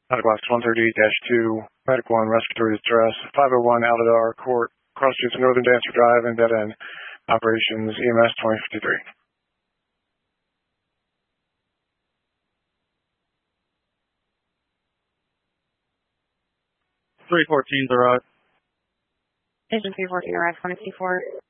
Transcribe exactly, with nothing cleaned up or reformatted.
Medical Box one thirty dash two, Medical and Respiratory Distress, five oh one Aldadar Court, Cross Streets, Northern Dancer Drive, and Dead End. Operations E M S twenty fifty-three. three fourteen arrived. Agent three fourteen arrived, twenty fifty-four.